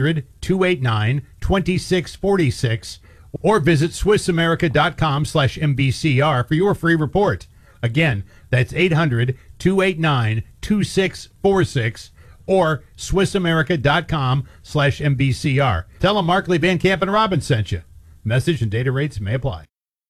800-289-2646 or visit SwissAmerica.com/MBCR for your free report. Again, that's 800-289-2646 or SwissAmerica.com/MBCR. Tell them Markley, Van Camp, and Robbins sent you. Message and data rates may apply.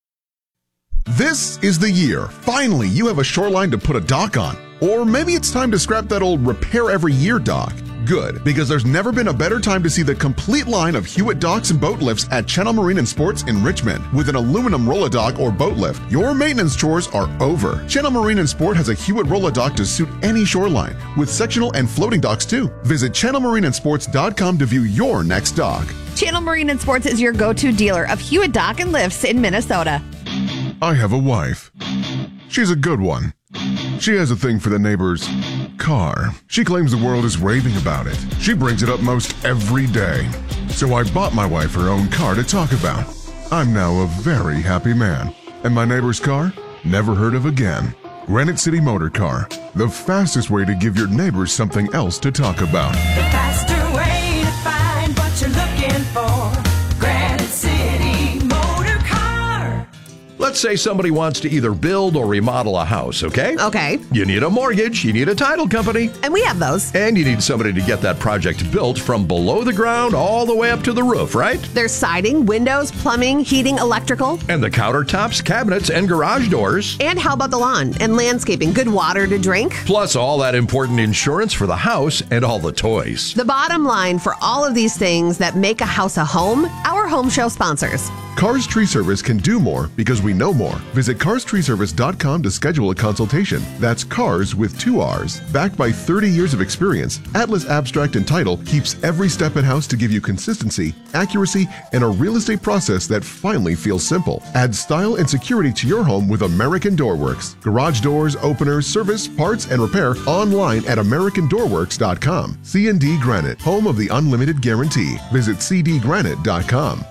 This is the year. Finally, you have a shoreline to put a dock on. Or maybe it's time to scrap that old repair every year dock. Good, because there's never been a better time to see the complete line of Hewitt docks and boat lifts at Channel Marine and Sports in Richmond. With an aluminum roll-a-dock or boat lift, your maintenance chores are over. Channel Marine and Sport has a Hewitt roll-a-dock to suit any shoreline, with sectional and floating docks too. Visit channelmarineandsports.com to view your next dock.
Channel Marine and Sports is your go-to dealer of Hewitt Dock and Lifts in Minnesota.
I have a wife. She's a good one. She has a thing for the neighbor's car. She claims the world is raving about it. She brings it up most every day. So I bought my wife her own car to talk about. I'm now a very happy man. And my neighbor's car? Never heard of again. Granite City Motor Car. The fastest way to give your neighbors something else to talk about.
The faster way to find what you're looking for. Granite City Motor Car.
Let's say somebody wants to either build or remodel a house, okay?
Okay.
You need a mortgage, you need a title company.
And we have those.
And you need somebody to get that project built from below the ground all the way up to the roof, right?
There's siding, windows, plumbing, heating, electrical.
And the countertops, cabinets, and garage doors.
And how about the lawn and landscaping? Good water to drink.
Plus all that important insurance for the house and all the toys.
The bottom line for all of these things that make a house a home, our home show sponsors.
Cars Tree Service can do more because we know more. Visit carstreeservice.com to schedule a consultation. That's cars with 2 R's. Backed by 30 years of experience, Atlas Abstract and Title keeps every step in-house to give you consistency, accuracy, and a real estate process that finally feels simple. Add style and security to your home with American Doorworks. Garage doors, openers, service, parts, and repair online at AmericanDoorworks.com. C&D Granite, home of the unlimited guarantee. Visit cdgranite.com.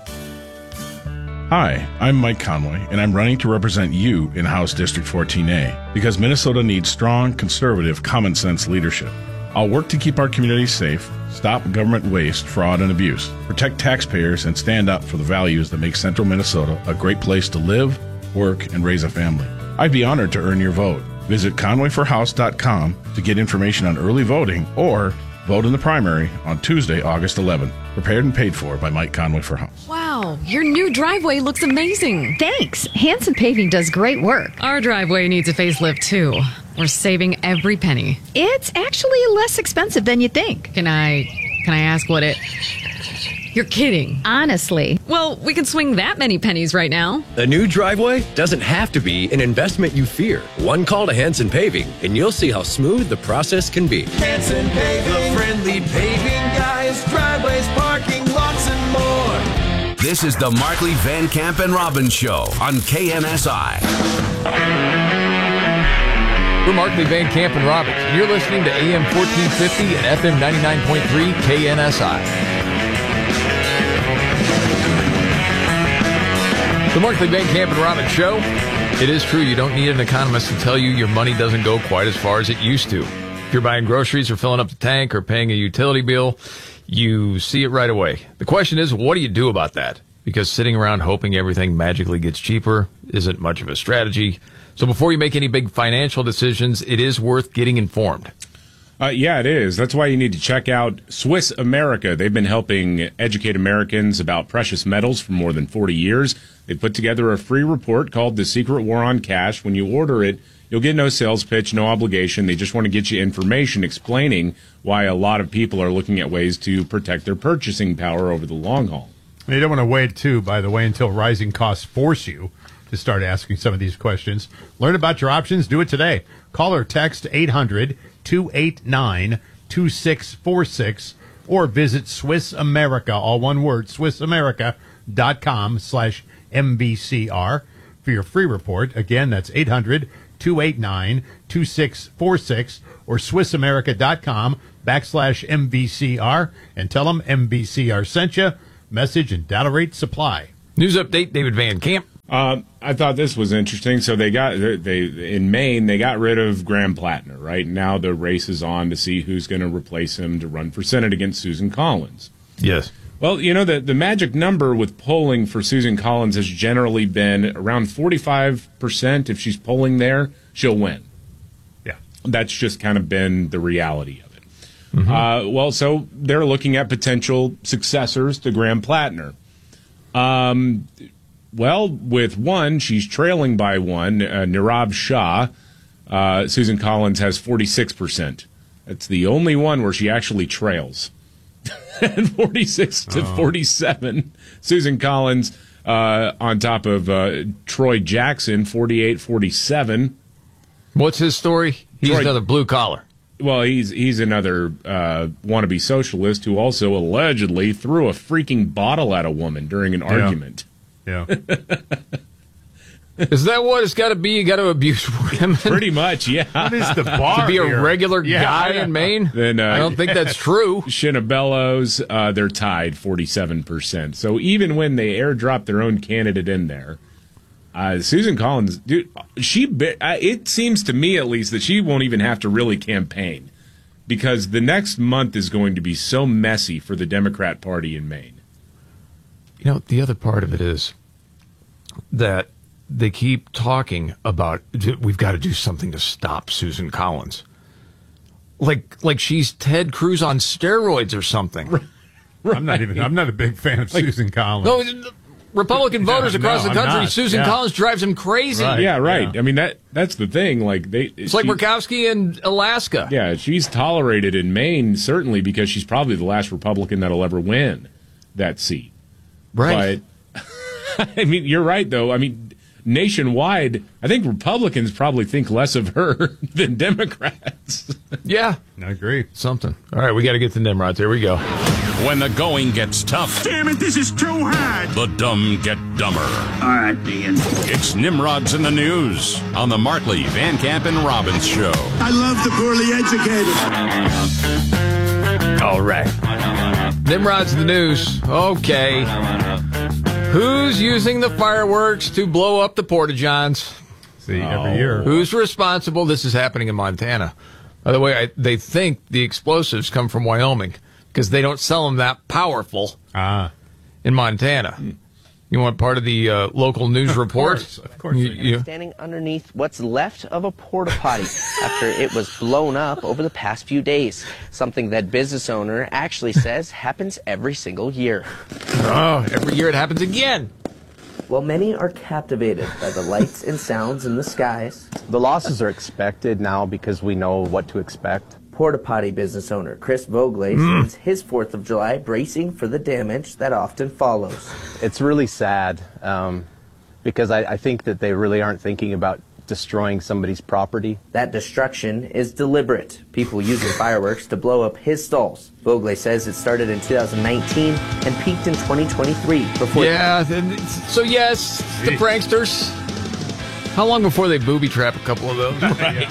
Hi, I'm Mike Conway, and I'm running to represent you in House District 14A because Minnesota needs strong, conservative, common-sense leadership. I'll work to keep our community safe, stop government waste, fraud, and abuse, protect taxpayers, and stand up for the values that make central Minnesota a great place to live, work, and raise a family. I'd be honored to earn your vote. Visit conwayforhouse.com to get information on early voting or vote in the primary on Tuesday, August 11th. Prepared and paid for by Mike Conway for House.
Wow, your new driveway looks amazing.
Thanks. Hanson Paving does great work.
Our driveway needs a facelift, too. We're saving every penny.
It's actually less expensive than you think.
Can I ask what it... You're kidding.
Honestly.
Well, we can swing that many pennies right now.
A new driveway doesn't have to be an investment you fear. One call to Hanson Paving, and you'll see how smooth the process can be.
Hanson Paving, the friendly paving guys, driveways, parking, lots and more.
This is the Markley, Van Camp, and Robbins Show on KNSI.
We're Markley, Van Camp, and Robbins. You're listening to AM 1450 and FM 99.3 KNSI. The Markley, Van Camp, and Robbins Show. It is true, you don't need an economist to tell you your money doesn't go quite as far as it used to. If you're buying groceries or filling up the tank or paying a utility bill, you see it right away. The question is, what do you do about that? Because sitting around hoping everything magically gets cheaper isn't much of a strategy. So before you make any big financial decisions, it is worth getting informed.
Yeah, it is. That's why you need to check out Swiss America. They've been helping educate Americans about precious metals for more than 40 years. They put together a free report called The Secret War on Cash. When you order it, you'll get no sales pitch, no obligation. They just want to get you information explaining why a lot of people are looking at ways to protect their purchasing power over the long haul.
And you don't want to wait, too, by the way, until rising costs force you to start asking some of these questions. Learn about your options. Do it today. Call or text 800-289-2646 or visit Swiss America, all one word, SwissAmerica.com/MBCR for your free report. Again, that's 800-289-2646 or SwissAmerica.com/MBCR and tell them MBCR sent you. Message and data rate supply.
News update, David Van Camp.
I thought this was interesting. So they in Maine, they got rid of Graham Plattner, right? Now the race is on to see who's going to replace him to run for Senate against Susan Collins.
Yes.
Well, you know, the magic number with polling for Susan Collins has generally been around 45%. If she's polling there, she'll win.
Yeah.
That's just kind of been the reality of it. Well, so they're looking at potential successors to Graham Plattner. Well, with one, she's trailing by one, Nirav Shah. Susan Collins has 46%. That's the only one where she actually trails. And 46 to 47. Susan Collins on top of Troy Jackson, 48-47.
What's his story? He's another blue collar.
Well, he's another wannabe socialist who also allegedly threw a freaking bottle at a woman during an argument.
Yeah.
Is that what it's got to be? You got to abuse women?
Pretty much, yeah.
What is the bar
to be a
here?
regular guy in Maine?
Then,
I don't think that's true.
Shinabello's, they're tied 47%. So even when they airdrop their own candidate in there, Susan Collins, dude, it seems to me at least that she won't even have to really campaign because the next month is going to be so messy for the Democrat Party in Maine.
You know, the other part of it is that they keep talking about we've got to do something to stop Susan Collins. Like she's Ted Cruz on steroids or something.
Right. I'm not a big fan of Susan Collins.
No, Republican voters across the country, Susan
Yeah.
Collins drives them crazy.
Right.
Yeah, right.
Yeah.
I mean that's the thing. Like
It's like Murkowski in Alaska.
Yeah, she's tolerated in Maine certainly because she's probably the last Republican that'll ever win that seat.
Right.
But I mean, you're right though. I mean, nationwide, I think Republicans probably think less of her than Democrats.
Yeah,
I agree.
Something. All right, we got to get to Nimrods. Here we go.
When the going gets tough,
Damn it, this is too hard.
the dumb get dumber.
All right, Dean.
It's Nimrods in the News on the Markley, Van Camp, and Robbins Show.
I love the poorly educated.
All right. Nimrod's in the news. Okay. Who's using the fireworks to blow up the Porta-Johns?
See, every year.
Who's responsible? This is happening in Montana. By the way, they think the explosives come from Wyoming because they don't sell them that powerful in Montana. You want part of the local news report?
Of course.
Standing underneath what's left of a porta potty after it was blown up over the past few days. Something that business owner actually says happens every single year.
Oh, every year it happens again.
Well, many are captivated by the lights and sounds in the skies.
The losses are expected now because we know what to expect.
Porta potty business owner Chris Vogley spends his 4th of July bracing for the damage that often follows.
It's really sad because I think that they really aren't thinking about destroying somebody's property.
That destruction is deliberate. People using fireworks to blow up his stalls. Vogley says it started in 2019 and peaked in 2023.
So yes, the pranksters. How long before they booby trap a couple of those? Right.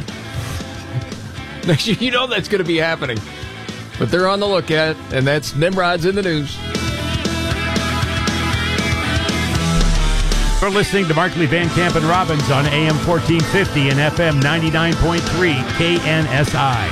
You know that's going to be happening. But they're on the lookout, and that's Nimrod's in the news.
You're listening to Markley, Van Camp, and Robbins on AM 1450 and FM 99.3 KNSI.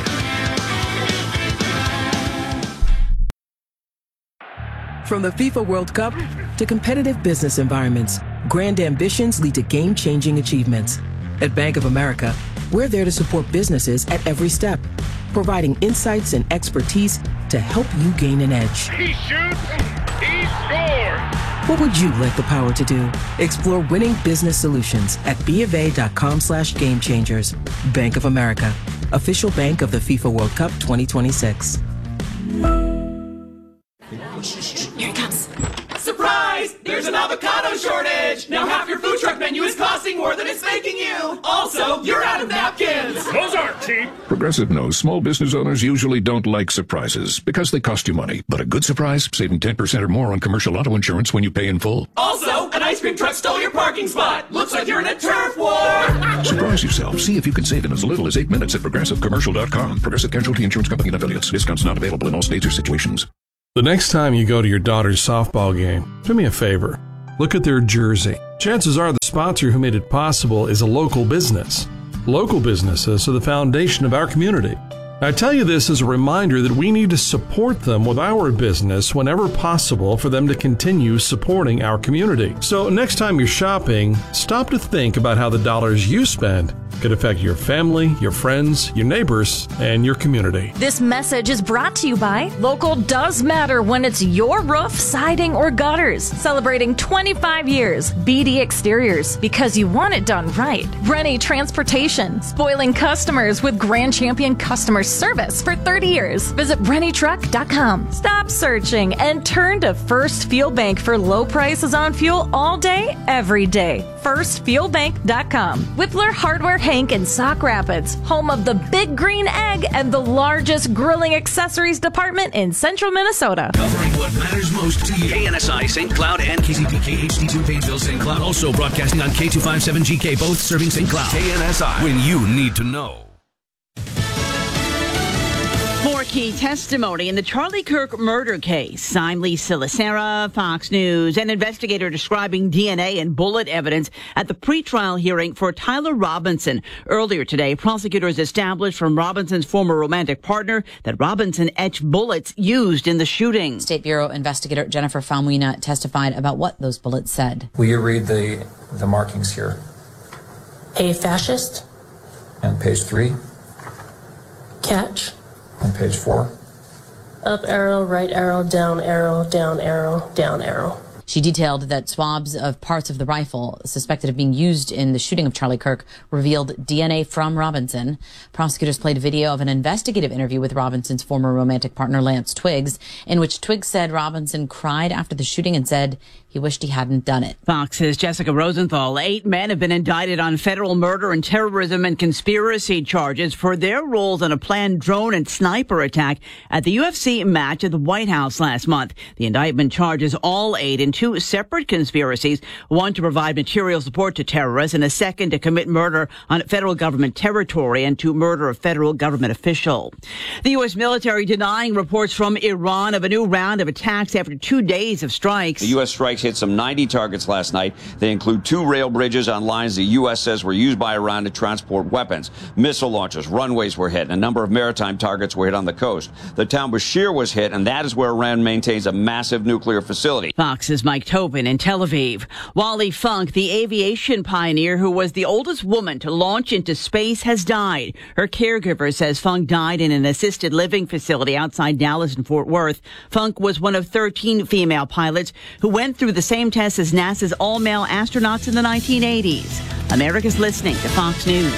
From the FIFA World Cup to competitive business environments, grand ambitions lead to game-changing achievements. At Bank of America, we're there to support businesses at every step, providing insights and expertise to help you gain an edge.
He shoots, he scores!
What would you like the power to do? Explore winning business solutions at BofA.com/gamechangers. Bank of America, official bank of the FIFA World Cup 2026.
Here it comes. Surprise! There's an avocado shortage! Now half your food truck menu is costing more than it's making you! Also, you're out of napkins!
Those aren't cheap!
Progressive knows small business owners usually don't like surprises because they cost you money. But a good surprise, saving 10% or more on commercial auto insurance when you pay in full.
Also, an ice cream truck stole your parking spot! Looks like you're in a turf war!
Surprise yourself. See if you can save in as little as 8 minutes at ProgressiveCommercial.com. Progressive Casualty Insurance Company and affiliates. Discounts not available in all states or situations.
The next time you go to your daughter's softball game, do me a favor. Look at their jersey. Chances are the sponsor who made it possible is a local business. Local businesses are the foundation of our community. I tell you this as a reminder that we need to support them with our business whenever possible for them to continue supporting our community. So next time you're shopping, stop to think about how the dollars you spend could affect your family, your friends, your neighbors, and your community.
This message is brought to you by Local Does Matter when it's your roof, siding, or gutters. Celebrating 25 years. BD Exteriors, because you want it done right. Rennie Transportation, spoiling customers with Grand Champion customer service for 30 years. Visit RennieTruck.com. Stop searching and turn to First Fuel Bank for low prices on fuel all day, every day. FirstFuelBank.com. Whippler Hardware Hank in Sauk Rapids, home of the Big Green Egg and the largest grilling accessories department in central Minnesota.
Covering what matters most to you. KNSI St. Cloud and KZPK HD2 Painesville St. Cloud. Also broadcasting on K257GK, both serving St. Cloud. KNSI, when you need to know.
More key testimony in the Charlie Kirk murder case. I'm Lisa Lacera, Fox News. An investigator describing DNA and bullet evidence at the pretrial hearing for Tyler Robinson. Earlier today, prosecutors established from Robinson's former romantic partner that Robinson etched bullets used in the shooting.
State Bureau investigator Jennifer Falmuina testified about what those bullets said.
Will you read the markings here?
A fascist.
And page 3.
Catch.
On page 4.
Up arrow, right arrow, down arrow, down arrow, down arrow.
She detailed that swabs of parts of the rifle suspected of being used in the shooting of Charlie Kirk revealed DNA from Robinson. Prosecutors played a video of an investigative interview with Robinson's former romantic partner, Lance Twiggs, in which Twiggs said Robinson cried after the shooting and said he wished he hadn't done it.
Fox's Jessica Rosenthal. 8 men have been indicted on federal murder and terrorism and conspiracy charges for their roles in a planned drone and sniper attack at the UFC match at the White House last month. The indictment charges all 8 in 2 separate conspiracies, one to provide material support to terrorists and a second to commit murder on federal government territory and to murder a federal government official. The U.S. military denying reports from Iran of a new round of attacks after 2 days of strikes.
The U.S. strikes hit some 90 targets last night. They include 2 rail bridges on lines the U.S. says were used by Iran to transport weapons. Missile launches, runways were hit, and a number of maritime targets were hit on the coast. The town Bashir was hit, and that is where Iran maintains a massive nuclear facility.
Fox's Mike Tobin in Tel Aviv. Wally Funk, the aviation pioneer who was the oldest woman to launch into space, has died. Her caregiver says Funk died in an assisted living facility outside Dallas and Fort Worth. Funk was one of 13 female pilots who went through the same test as NASA's all-male astronauts in the 1980s. America's listening to Fox News.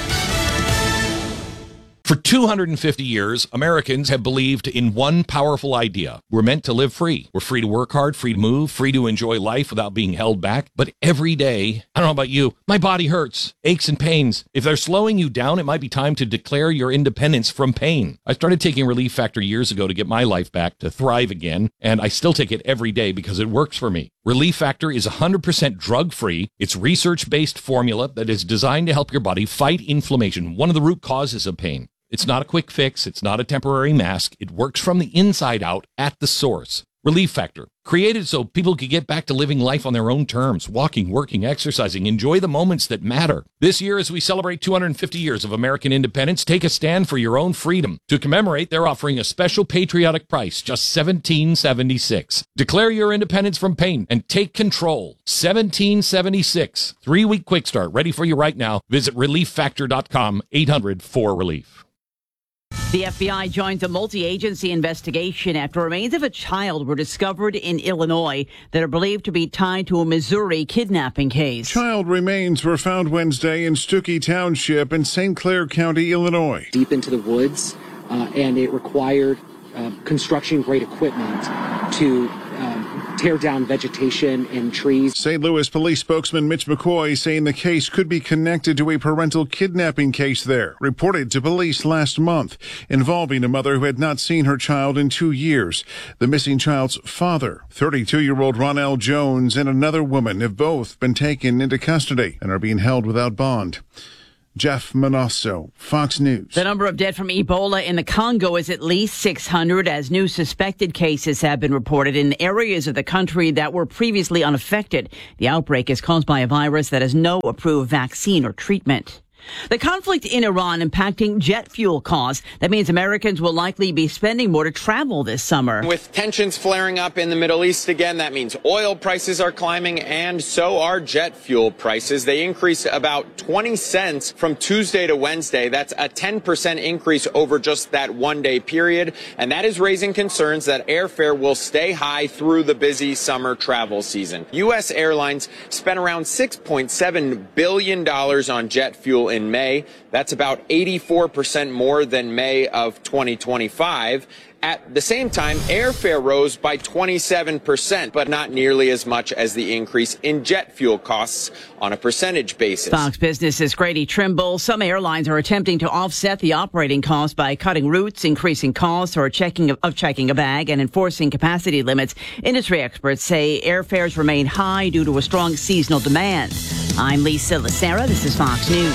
For 250 years, Americans have believed in one powerful idea. We're meant to live free. We're free to work hard, free to move, free to enjoy life without being held back. But every day, I don't know about you, my body hurts, aches and pains. If they're slowing you down, it might be time to declare your independence from pain. I started taking Relief Factor years ago to get my life back, to thrive again, and I still take it every day because it works for me. Relief Factor is 100% drug-free. It's research-based formula that is designed to help your body fight inflammation, one of the root causes of pain. It's not a quick fix. It's not a temporary mask. It works from the inside out at the source. Relief Factor, created so people could get back to living life on their own terms, walking, working, exercising, enjoy the moments that matter. This year, as we celebrate 250 years of American independence, take a stand for your own freedom. To commemorate, they're offering a special patriotic price, just $17.76. Declare your independence from pain and take control. $17.76. 3-week quick start, ready for you right now. Visit ReliefFactor.com, 800-4-RELIEF.
The FBI joins a multi-agency investigation after remains of a child were discovered in Illinois that are believed to be tied to a Missouri kidnapping case.
Child remains were found Wednesday in Stuckey Township in St. Clair County, Illinois.
Deep into the woods, and it required construction-grade equipment to tear down vegetation and trees.
St. Louis police spokesman Mitch McCoy saying the case could be connected to a parental kidnapping case there, reported to police last month, involving a mother who had not seen her child in 2 years. The missing child's father, 32-year-old Ronell Jones, and another woman have both been taken into custody and are being held without bond. Jeff Manasso, Fox News.
The number of dead from Ebola in the Congo is at least 600 as new suspected cases have been reported in areas of the country that were previously unaffected. The outbreak is caused by a virus that has no approved vaccine or treatment. The conflict in Iran impacting jet fuel costs. That means Americans will likely be spending more to travel this summer.
With tensions flaring up in the Middle East again, that means oil prices are climbing and so are jet fuel prices. They increased about 20 cents from Tuesday to Wednesday. That's a 10% increase over just that one-day period. And that is raising concerns that airfare will stay high through the busy summer travel season. U.S. airlines spent around $6.7 billion on jet fuel in May. That's about 84% more than May of 2025. At the same time, airfare rose by 27%, but not nearly as much as the increase in jet fuel costs on a percentage basis.
Fox Business's Grady Trimble. Some airlines are attempting to offset the operating costs by cutting routes, increasing costs, or checking a bag, and enforcing capacity limits. Industry experts say airfares remain high due to a strong seasonal demand. I'm Lisa Lacera. This is Fox News.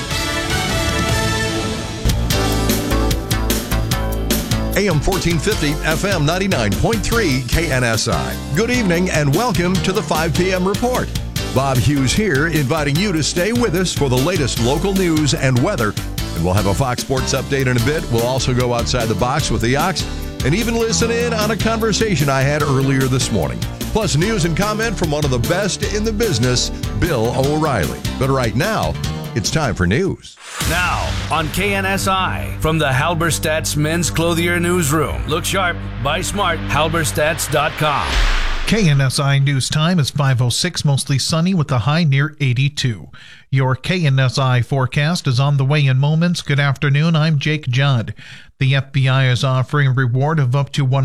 AM 1450, FM 99.3 KNSI. Good evening and welcome to the 5 p.m. report. Bob Hughes here, inviting you to stay with us for the latest local news and weather. And we'll have a Fox Sports update in a bit. We'll also go outside the box with the Ox and even listen in on a conversation I had earlier this morning. Plus news and comment from one of the best in the business, Bill O'Reilly. But right now, it's time for news.
Now, on KNSI, from the Halberstadt's Men's Clothier Newsroom. Look sharp, buy smart, halberstadts.com.
KNSI News Time is 5:06, mostly sunny with a high near 82. Your KNSI forecast is on the way in moments. Good afternoon, I'm Jake Judd. The FBI is offering a reward of up to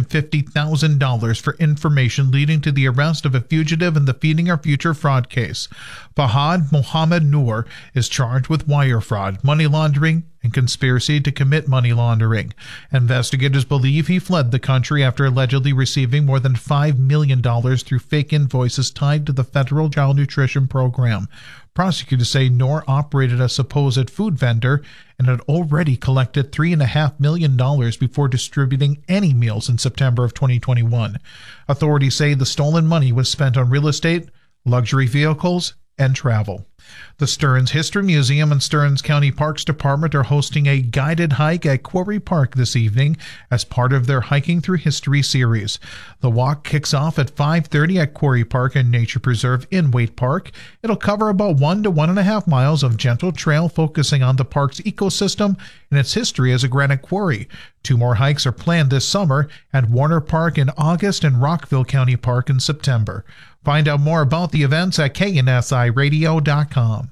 $150,000 for information leading to the arrest of a fugitive in the Feeding Our Future fraud case. Fahad Mohammed Noor is charged with wire fraud, money laundering, and conspiracy to commit money laundering. Investigators believe he fled the country after allegedly receiving more than $5 million through fake invoices tied to the federal child nutrition program. Prosecutors say Noor operated a supposed food vendor and had already collected $3.5 million before distributing any meals in September of 2021. Authorities say the stolen money was spent on real estate, luxury vehicles, and travel. The Stearns History Museum and Stearns County Parks Department are hosting a guided hike at Quarry Park this evening as part of their Hiking Through History series. The walk kicks off at 5:30 at Quarry Park and Nature Preserve in Waite Park. It'll cover about 1 to 1.5 miles of gentle trail focusing on the park's ecosystem and its history as a granite quarry. 2 more hikes are planned this summer at Warner Park in August and Rockville County Park in September. Find out more about the events at KNSIRadio.com.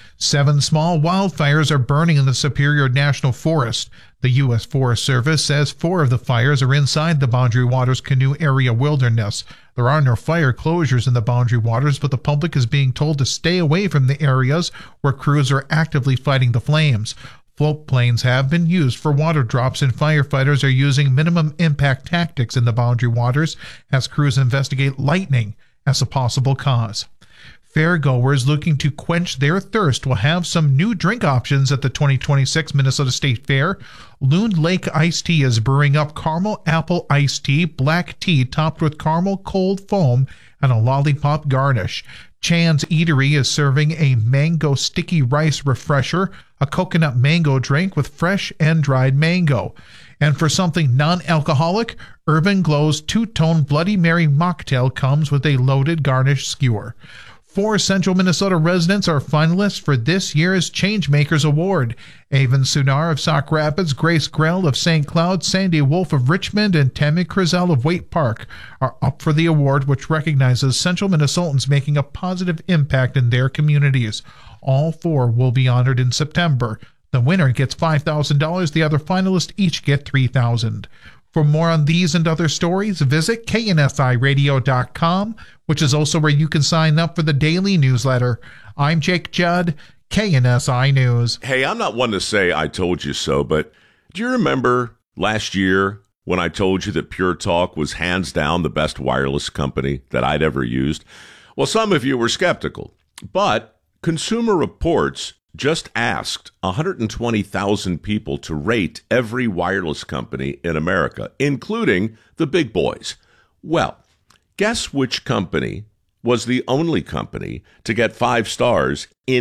7 small wildfires are burning in the Superior National Forest. The U.S. Forest Service says 4 of the fires are inside the Boundary Waters Canoe Area Wilderness. There are no fire closures in the Boundary Waters, but the public is being told to stay away from the areas where crews are actively fighting the flames. Float planes have been used for water drops, and firefighters are using minimum impact tactics in the Boundary Waters as crews investigate lightning as a possible cause. Fairgoers looking to quench their thirst will have some new drink options at the 2026 Minnesota State Fair. Loon Lake Iced Tea is brewing up caramel apple iced tea, black tea topped with caramel cold foam, and a lollipop garnish. Chan's Eatery is serving a mango sticky rice refresher, a coconut mango drink with fresh and dried mango. And for something non-alcoholic, Urban Glow's two-tone Bloody Mary mocktail comes with a loaded garnish skewer. 4 Central Minnesota residents are finalists for this year's Changemakers Award. Avon Sunar of Sauk Rapids, Grace Grell of St. Cloud, Sandy Wolf of Richmond, and Tammy Crizel of Waite Park are up for the award, which recognizes Central Minnesotans making a positive impact in their communities. All 4 will be honored in September. The winner gets $5,000. The other finalists each get $3,000. For more on these and other stories, visit KNSIRadio.com, which is also where you can sign up for the daily newsletter. I'm Jake Judd, KNSI News.
Hey, I'm not one to say I told you so, but do you remember last year when I told you that Pure Talk was hands down the best wireless company that I'd ever used? Well, some of you were skeptical, but Consumer Reports just asked 120,000 people to rate every wireless company in America, including the big boys. Well, guess which company was the only company to get 5 stars in